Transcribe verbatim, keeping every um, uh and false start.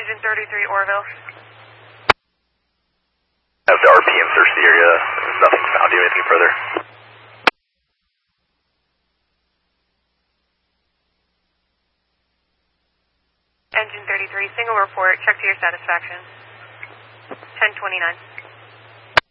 Engine thirty-three, Orville. Have the R P M search the area. There's nothing found. Do you anything further? Engine thirty-three, single report. Check to your satisfaction. ten twenty-nine.